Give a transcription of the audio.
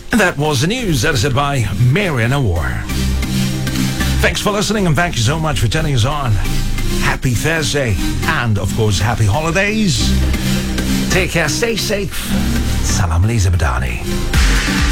And that was the news edited by Marion Awar. Thanks for listening, and thank you so much for turning us on. Happy Thursday, and of course, happy holidays. Take care, stay safe. Salam Liza Badani.